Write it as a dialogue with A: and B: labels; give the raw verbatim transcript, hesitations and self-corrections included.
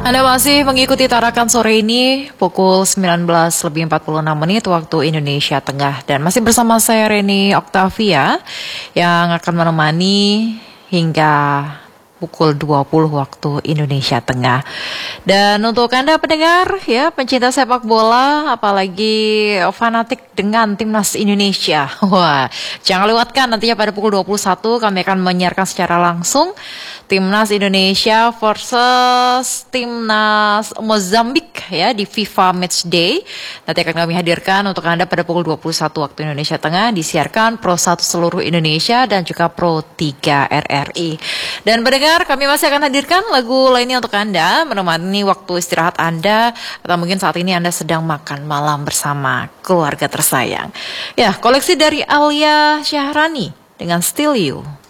A: Anda masih mengikuti Tarakan sore ini pukul sembilan belas lebih empat puluh enam menit waktu Indonesia Tengah. Dan masih bersama saya Reni Oktavia yang akan menemani hingga pukul dua puluh waktu Indonesia Tengah. Dan untuk Anda pendengar ya, pencinta sepak bola apalagi fanatik dengan timnas Indonesia. Wah, jangan lewatkan nantinya pada pukul dua puluh satu kami akan menyiarkan secara langsung timnas Indonesia versus timnas Mozambik ya di FIFA Match Day. Nanti akan kami hadirkan untuk Anda pada pukul dua puluh satu waktu Indonesia Tengah, disiarkan Pro satu seluruh Indonesia dan juga Pro tiga R R I. Dan pendengar, kami masih akan hadirkan lagu lainnya untuk Anda menemani waktu istirahat Anda, atau mungkin saat ini Anda sedang makan malam bersama keluarga tersayang. Ya, koleksi dari Alia Syahrani dengan Still You.